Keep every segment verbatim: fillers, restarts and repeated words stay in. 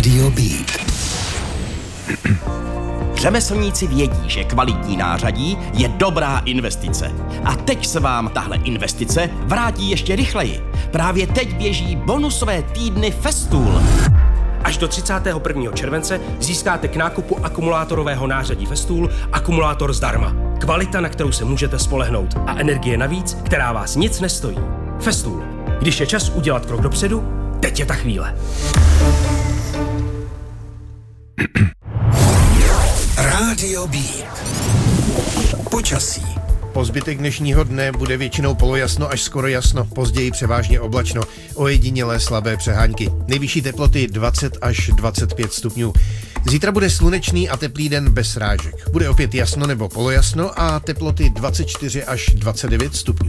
Rádio Beat. Řemeslníci vědí, že kvalitní nářadí je dobrá investice. A teď se vám tahle investice vrátí ještě rychleji. Právě teď běží bonusové týdny Festool. Až do třicátého prvního července získáte k nákupu akumulátorového nářadí Festool akumulátor zdarma. Kvalita, na kterou se můžete spolehnout. A energie navíc, která vás nic nestojí. Festool. Když je čas udělat krok dopředu, teď je ta chvíle. Rádio Beat. Počasí. Po zbytek dnešního dne bude většinou polojasno až skoro jasno, později převážně oblačno, ojedinělé slabé přehánky. Nejvyšší teploty dvacet až dvacet pět stupňů. Zítra bude slunečný a teplý den bez srážek. Bude opět jasno nebo polojasno a teploty dvacet čtyři až dvacet devět stupňů.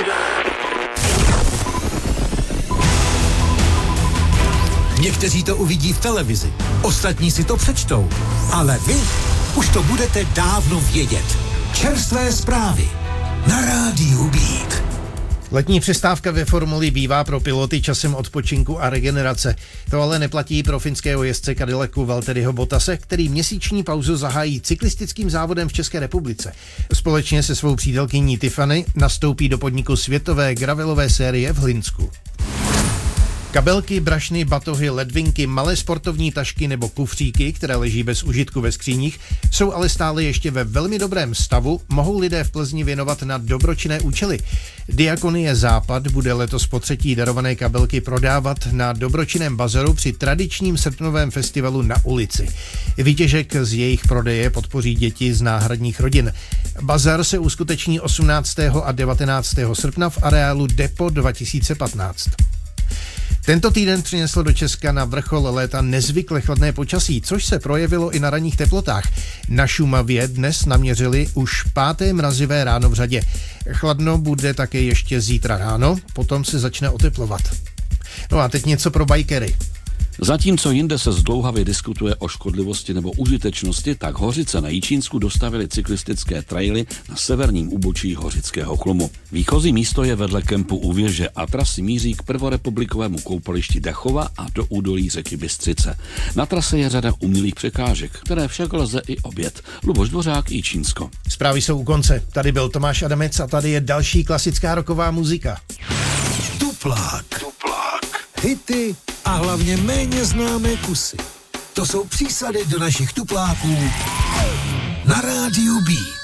Někteří to uvidí v televizi, ostatní si to přečtou, ale vy už to budete dávno vědět. Čerstvé zprávy na Rádiu Beat. Letní přestávka ve formuli bývá pro piloty časem odpočinku a regenerace. To ale neplatí pro finského jezdce Cadillacu Valtteriho Bottase, který měsíční pauzu zahájí cyklistickým závodem v České republice. Společně se svou přítelkyní Tiffany nastoupí do podniku světové gravelové série v Hlinsku. Kabelky, brašny, batohy, ledvinky, malé sportovní tašky nebo kufříky, které leží bez užitku ve skříních, jsou ale stále ještě ve velmi dobrém stavu, mohou lidé v Plzni věnovat na dobročinné účely. Diakonie Západ bude letos po třetí darované kabelky prodávat na dobročinném bazaru při tradičním srpnovém festivalu Na ulici. Výtěžek z jejich prodeje podpoří děti z náhradních rodin. Bazar se uskuteční osmnáctého a devatenáctého srpna v areálu Depo dva tisíce patnáct. Tento týden přinesl do Česka na vrchol léta nezvykle chladné počasí, což se projevilo i na ranních teplotách. Na Šumavě dnes naměřili už páté mrazivé ráno v řadě. Chladno bude také ještě zítra ráno, potom se začne oteplovat. No a teď něco pro bajkery. Zatímco jinde se zdlouhavě diskutuje o škodlivosti nebo užitečnosti, tak Hořice na Jičínsku dostavili cyklistické traily na severním úbočí Hořického chlumu. Výchozí místo je vedle kempu u věže a trasy míří k prvorepublikovému koupališti Dachova a do údolí řeky Bystřice. Na trase je řada umělých překážek, které však lze i objet. Luboš Dvořák, Jičínsko. Zprávy jsou u konce. Tady byl Tomáš Adamec a tady je další klasická rocková muzika. Tuplák. Tuplák. Hity a hlavně méně známé kusy. To jsou přísady do našich tupláků na Rádiu Beat.